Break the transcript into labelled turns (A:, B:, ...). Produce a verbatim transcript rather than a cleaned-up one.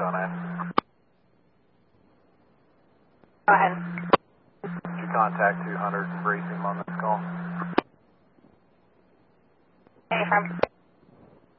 A: on in.
B: Go ahead.
A: Did you contact two hundred and brief him on this call?
B: Hey, from